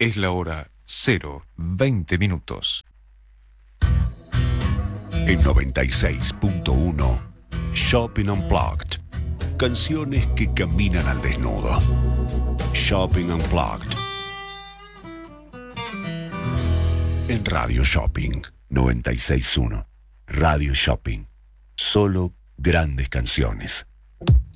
Es la hora 0:20. En 96.1 Shopping Unplugged. Canciones que caminan al desnudo. Shopping Unplugged. En Radio Shopping 96.1. Radio Shopping. Solo grandes canciones.